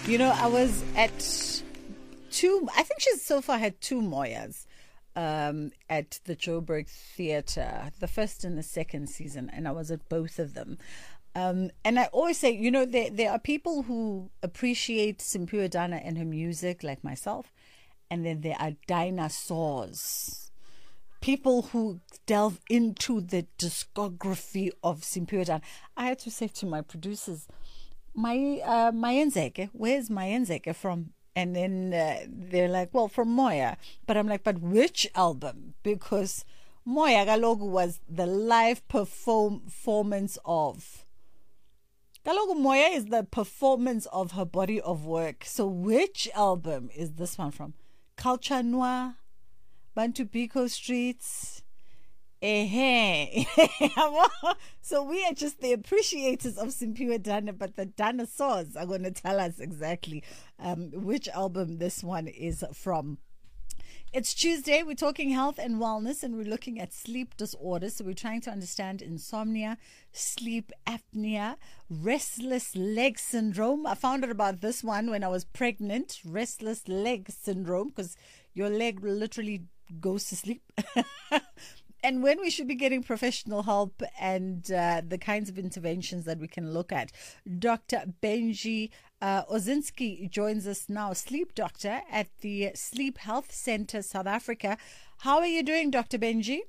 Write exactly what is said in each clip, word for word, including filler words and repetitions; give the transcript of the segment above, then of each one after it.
You know, I was at two, I think she's so far had two Moyas um, at the Joburg Theatre, the first and the second season, and I was at both of them. Um, and I always say, you know, there, there are people who appreciate Simphiwe Dana and her music, like myself, and then there are dinosaurs. People who delve into the discography of Simphiwe Dana. I had to say to my producers, my uh, Mayenzeke, where's Mayenzeke from? And then uh, they're like, well, from Moya. But I'm like, but which album? Because Moya Kalogu was the live perform- performance of. Kalogu Moya is the performance of her body of work. So which album is this one from? Culture Noir, Bantu Biko Streets. Eh, so we are just the appreciators of Simphiwe Dana, but the dinosaurs are going to tell us exactly um, which album this one is from. It's Tuesday. We're talking health and wellness, and we're looking at sleep disorders. So we're trying to understand insomnia, sleep apnea, restless leg syndrome. I found out about this one when I was pregnant, restless leg syndrome, because your leg literally goes to sleep. And when we should be getting professional help and uh, the kinds of interventions that we can look at. Doctor Benji uh, Ozinski joins us now, sleep doctor at the Sleep Health Center, South Africa. How are you doing, Doctor Benji?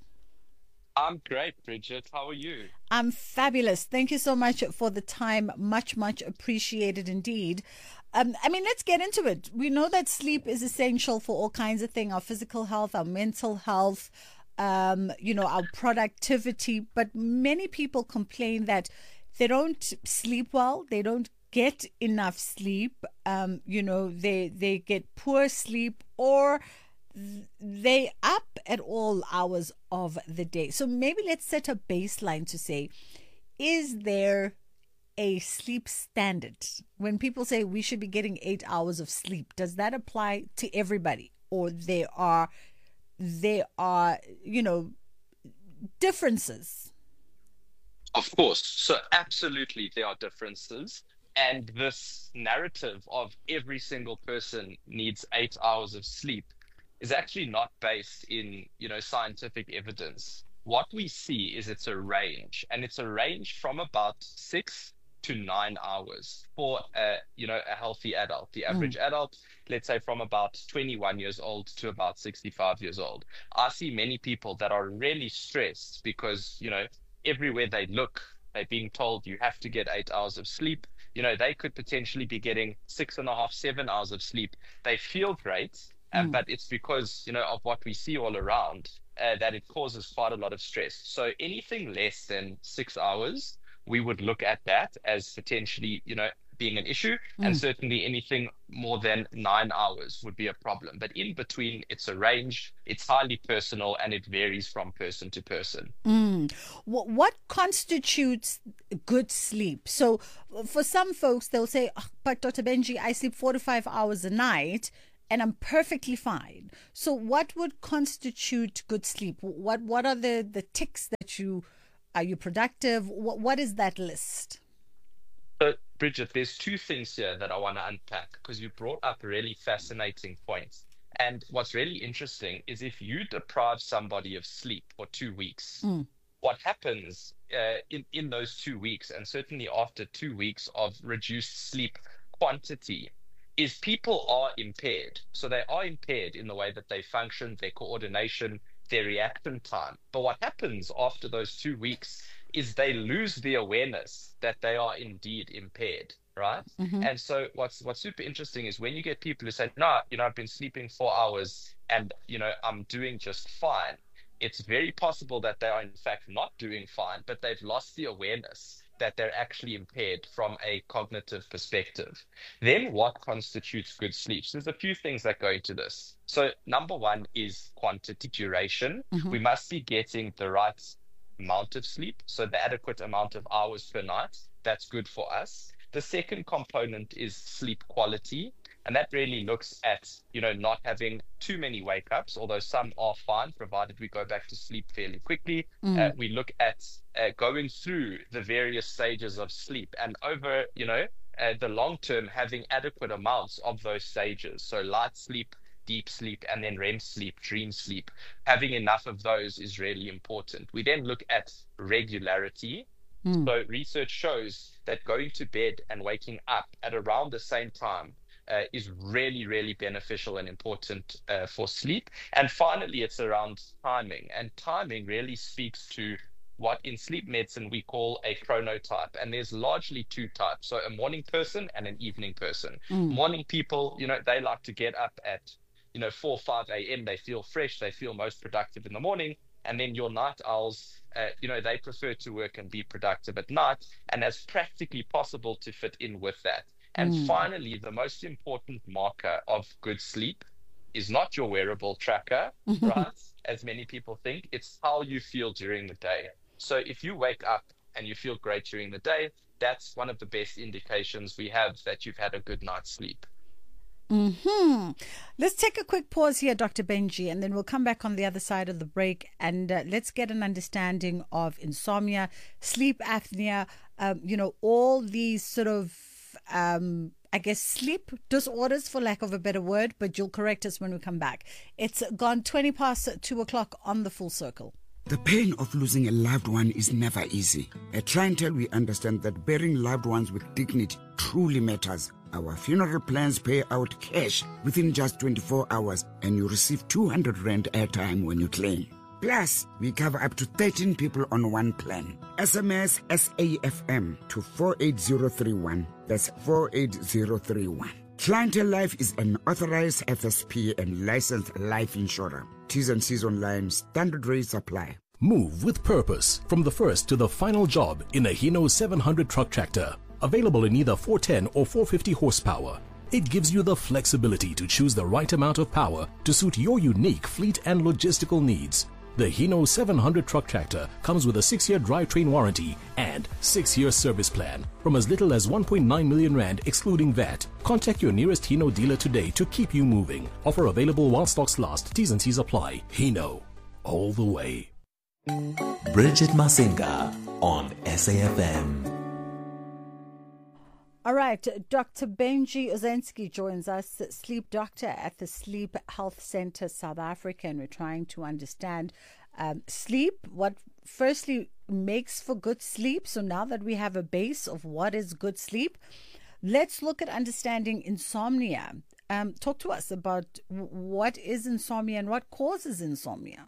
I'm great, Bridget. How are you? I'm fabulous. Thank you so much for the time. Much, much appreciated indeed. Um, I mean, let's get into it. We know that sleep is essential for all kinds of things, our physical health, our mental health, Um, you know, our productivity, but many people complain that they don't sleep well, they don't get enough sleep, um, you know, they they get poor sleep, or they up at all hours of the day. So maybe let's set a baseline to say, is there a sleep standard? When people say we should be getting eight hours of sleep, does that apply to everybody, or there are there are, you know, differences? Of course. So absolutely there are differences. And this narrative of every single person needs eight hours of sleep is actually not based in, you know, scientific evidence. What we see is it's a range, and it's a range from about six to nine hours for a, you know, a healthy adult. The average mm. adult, let's say from about twenty-one years old to about sixty-five years old. I see many people that are really stressed because, you know, everywhere they look, they're being told you have to get eight hours of sleep. You know, they could potentially be getting six and a half, seven hours of sleep. They feel great, mm. um, but it's because, you know, of what we see all around uh, that it causes quite a lot of stress. So anything less than six hours, we would look at that as potentially, you know, being an issue, mm. and certainly anything more than nine hours would be a problem. But in between, it's a range, it's highly personal, and it varies from person to person. Mm. What constitutes good sleep? So for some folks, they'll say, oh, but Doctor Benji, I sleep four to five hours a night, and I'm perfectly fine. So what would constitute good sleep? What What are the, the ticks that you... Are you productive? What What is that list? So, Bridget, there's two things here that I want to unpack, because you brought up really fascinating points. And what's really interesting is if you deprive somebody of sleep for two weeks, mm. what happens uh, in, in those two weeks, and certainly after two weeks of reduced sleep quantity, is people are impaired. So they are impaired in the way that they function, their coordination, their reaction time. But what happens after those two weeks is they lose the awareness that they are indeed impaired, right? Mm-hmm. And so what's what's super interesting is when you get people who say, no, you know, I've been sleeping four hours and, you know, I'm doing just fine. It's very possible that they are in fact not doing fine, but they've lost the awareness that they're actually impaired from a cognitive perspective. Then what constitutes good sleep? So there's a few things that go into this. So number one is quantity, duration. Mm-hmm. We must be getting the right amount of sleep, so the adequate amount of hours per night. That's good for us. The second component is sleep quality. And that really looks at, you know, not having too many wake ups, although some are fine, provided we go back to sleep fairly quickly. Mm. Uh, we look at uh, going through the various stages of sleep. And over, you know, uh, the long term, having adequate amounts of those stages. So light sleep, deep sleep, and then R E M sleep, dream sleep. Having enough of those is really important. We then look at regularity. Mm. So research shows that going to bed and waking up at around the same time uh, is really, really beneficial and important uh, for sleep. And finally, it's around timing. And timing really speaks to what in sleep medicine we call a chronotype. And there's largely two types. So a morning person and an evening person. Mm. Morning people, you know, they like to get up at, you know, four, five a.m. They feel fresh. They feel most productive in the morning. And then your night owls, uh, you know, they prefer to work and be productive at night, and as practically possible to fit in with that. And mm. finally, the most important marker of good sleep is not your wearable tracker, right? As many people think, it's how you feel during the day. So if you wake up and you feel great during the day, that's one of the best indications we have that you've had a good night's sleep. Hmm. Let's take a quick pause here, Doctor Benji, and then we'll come back on the other side of the break, and uh, let's get an understanding of insomnia, sleep apnea, um, you know, all these sort of, um, I guess, sleep disorders, for lack of a better word, but you'll correct us when we come back. It's gone twenty past two o'clock on the Full Circle. The pain of losing a loved one is never easy. At Clientele, we understand that burying loved ones with dignity truly matters. Our funeral plans pay out cash within just twenty-four hours, and you receive two hundred rand airtime when you claim. Plus, we cover up to thirteen people on one plan. S M S S A F M to four eight zero three one. That's four eight zero three one. Clientele Life is an authorized F S P and licensed life insurer. T's and C's online. Standard rates apply. Move with purpose from the first to the final job in a Hino seven hundred truck tractor. Available in either four ten or four fifty horsepower. It gives you the flexibility to choose the right amount of power to suit your unique fleet and logistical needs. The Hino seven hundred truck tractor comes with a six-year drivetrain warranty and six-year service plan from as little as one point nine million rand excluding V A T. Contact your nearest Hino dealer today to keep you moving. Offer available while stocks last. T's and C's apply. Hino, all the way. Bridget Masinga on S A F M. All right, Doctor Benji Ozensky joins us, sleep doctor at the Sleep Health Centre South Africa, and we're trying to understand um, sleep, what firstly makes for good sleep. So now that we have a base of what is good sleep, let's look at understanding insomnia. Um, talk to us about what is insomnia and what causes insomnia.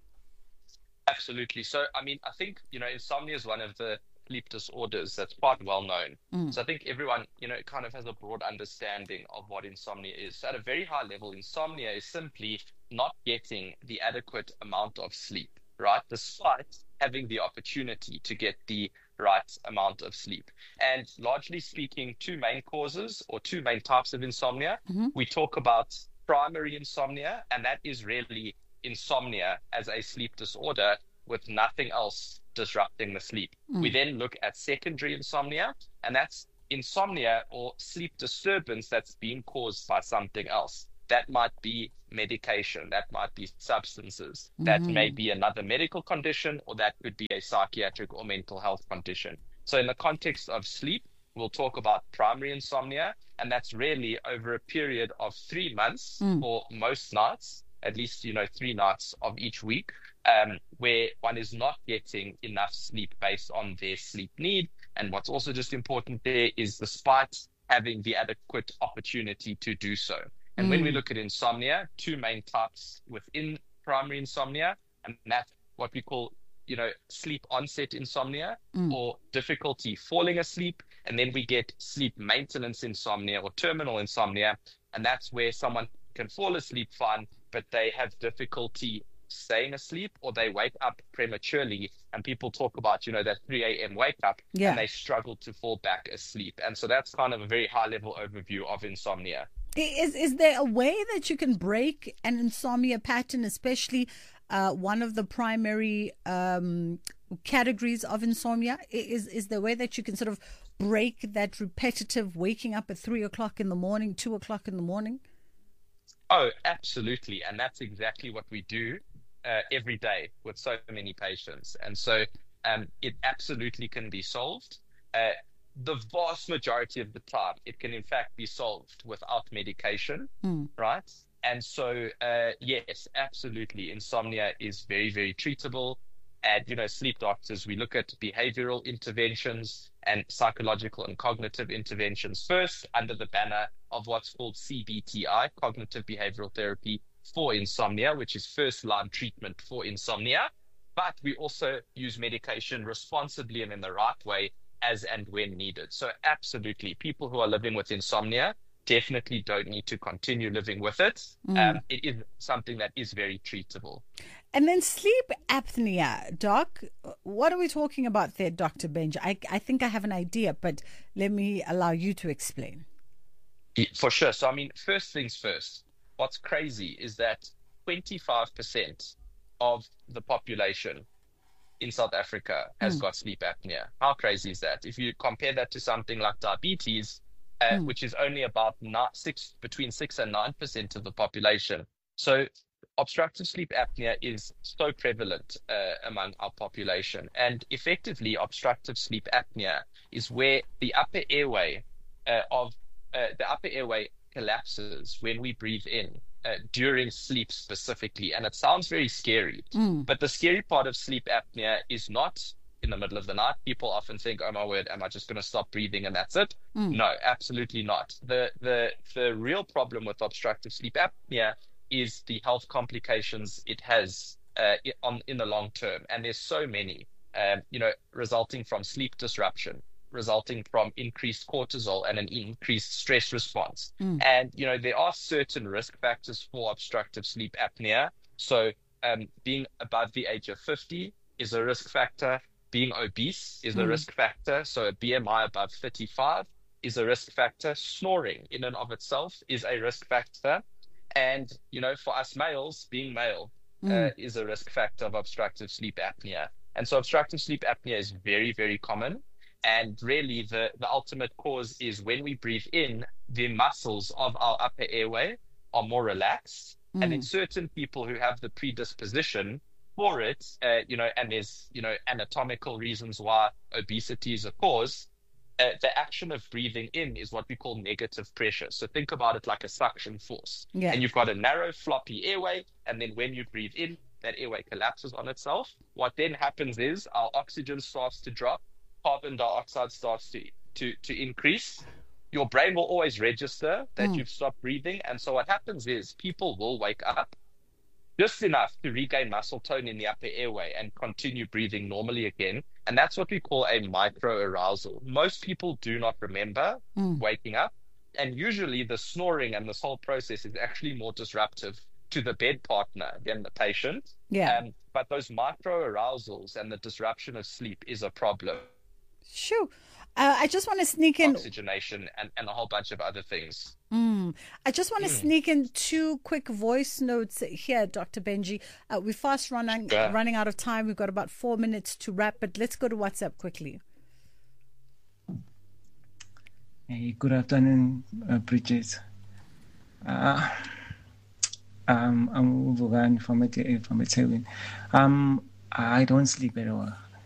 Absolutely. So, I mean, I think, you know, insomnia is one of the sleep disorders that's quite well known. Mm. So I think everyone, you know, kind of has a broad understanding of what insomnia is. So at a very high level, insomnia is simply not getting the adequate amount of sleep, right? Despite having the opportunity to get the right amount of sleep. And largely speaking, two main causes or two main types of insomnia. Mm-hmm. We talk about primary insomnia, and that is really insomnia as a sleep disorder with nothing else disrupting the sleep. Mm. We then look at secondary insomnia, and that's insomnia or sleep disturbance that's being caused by something else. That might be medication, that might be substances, mm-hmm. that may be another medical condition, or that could be a psychiatric or mental health condition. So in the context of sleep, we'll talk about primary insomnia, and that's really over a period of three months mm. for most nights, at least, you know, three nights of each week, um, where one is not getting enough sleep based on their sleep need. And what's also just important there is despite having the adequate opportunity to do so. And mm. when we look at insomnia, two main types within primary insomnia, and that's what we call, you know, sleep onset insomnia mm. or difficulty falling asleep. And then we get sleep maintenance insomnia or terminal insomnia. And that's where someone can fall asleep fine, but they have difficulty staying asleep, or they wake up prematurely, and people talk about, you know, that three a.m. wake up, yeah. and they struggle to fall back asleep. And so that's kind of a very high level overview of insomnia. Is is there a way that you can break an insomnia pattern, especially uh, one of the primary um, categories of insomnia? Is is there a way that you can sort of break that repetitive waking up at three o'clock in the morning, two o'clock in the morning? Oh, absolutely. And that's exactly what we do uh, every day with so many patients. And so um, it absolutely can be solved. Uh, the vast majority of the time, it can in fact be solved without medication, Mm. right? And so, uh, yes, absolutely, insomnia is very, very treatable. And, you know, sleep doctors, we look at behavioral interventions and psychological and cognitive interventions first under the banner of what's called C B T I, cognitive behavioral therapy for insomnia, which is first line treatment for insomnia. But we also use medication responsibly and in the right way as and when needed. So absolutely, people who are living with insomnia definitely don't need to continue living with it. Mm. Um, it is something that is very treatable. And then sleep apnea, Doc, what are we talking about there, Doctor Benji? I, I think I have an idea, but let me allow you to explain. Yeah, for sure. So, I mean, first things first, what's crazy is that twenty-five percent of the population in South Africa has Mm. got sleep apnea. How crazy is that? If you compare that to something like diabetes, uh, Mm. which is only about not six, between six and nine percent of the population. So obstructive sleep apnea is so prevalent uh, among our population. And effectively, obstructive sleep apnea is where the upper airway uh, of uh, the upper airway collapses when we breathe in uh, during sleep specifically. And it sounds very scary, Mm. but the scary part of sleep apnea is not in the middle of the night. People often think, oh my word, am I just going to stop breathing and that's it? Mm. No, absolutely not. The, the, the real problem with obstructive sleep apnea is the health complications it has uh, i- on in the long term. And there's so many, um, you know, resulting from sleep disruption, resulting from increased cortisol and an increased stress response. Mm. And, you know, there are certain risk factors for obstructive sleep apnea. So um, being above the age of fifty is a risk factor. Being obese is a Mm. risk factor. So a B M I above thirty-five is a risk factor. Snoring in and of itself is a risk factor. And, you know, for us males, being male uh, Mm. is a risk factor of obstructive sleep apnea. And so obstructive sleep apnea is very, very common. And really, the, the ultimate cause is when we breathe in, the muscles of our upper airway are more relaxed. And in Mm. certain people who have the predisposition for it, uh, you know, and there's, you know, anatomical reasons why obesity is a cause, uh, the action of breathing in is what we call negative pressure. So think about it like a suction force. Yeah. And you've got a narrow, floppy airway, and then when you breathe in, that airway collapses on itself. What then happens is our oxygen starts to drop, carbon dioxide starts to, to, to increase. Your brain will always register that Mm. you've stopped breathing. And so what happens is people will wake up just enough to regain muscle tone in the upper airway and continue breathing normally again. And that's what we call a microarousal. Most people do not remember Mm. waking up. And usually the snoring and this whole process is actually more disruptive to the bed partner than the patient. Yeah. Um, but those microarousals and the disruption of sleep is a problem. Sure. Uh, I just want to sneak in. Oxygenation and, and a whole bunch of other things. Mm. I just want to sneak in two quick voice notes here, Doctor Benji. Uh, we're fast running Sure. running out of time. We've got about four minutes to wrap, but let's go to WhatsApp quickly. Hey, good afternoon, uh, Bridget. Uh, um, I'm Vugan from it from Italy. Um, I don't sleep at all.